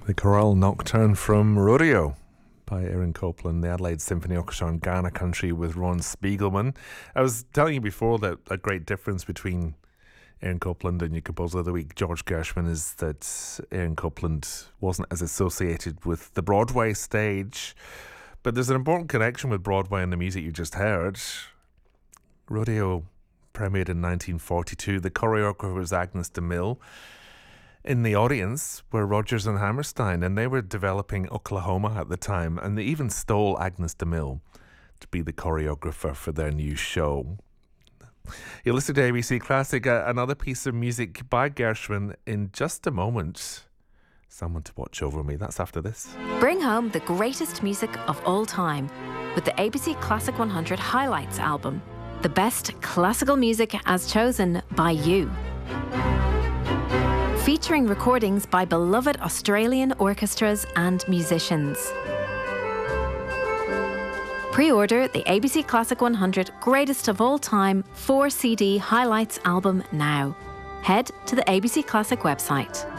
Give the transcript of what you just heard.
The Chorale Nocturne from Rodeo by Aaron Copland, the Adelaide Symphony Orchestra in Ghana Country with Ron Spiegelman. I was telling you before that a great difference between Aaron Copland and your composer of the week, George Gershwin, is that Aaron Copland wasn't as associated with the Broadway stage. But there's an important connection with Broadway and the music you just heard. Rodeo premiered in 1942. The choreographer was Agnes de Mille. In the audience were Rodgers and Hammerstein, and they were developing Oklahoma at the time, and they even stole Agnes de Mille to be the choreographer for their new show. You're listening to ABC Classic, another piece of music by Gershwin in just a moment. Someone to Watch Over Me. That's after this. Bring home the greatest music of all time with the ABC Classic 100 Highlights album. The best classical music as chosen by you. Featuring recordings by beloved Australian orchestras and musicians. Pre-order the ABC Classic 100 Greatest of All Time 4-CD Highlights album now. Head to the ABC Classic website.